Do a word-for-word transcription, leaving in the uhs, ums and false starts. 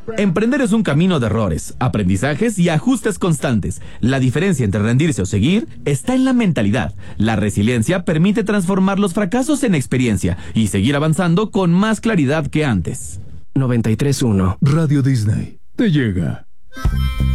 Emprender es un camino de errores, aprendizajes y ajustes constantes. La diferencia entre rendirse o seguir está en la mentalidad. La resiliencia permite transformar los fracasos en experiencia y seguir avanzando con más claridad que antes. noventa y tres punto uno Radio Disney te llega.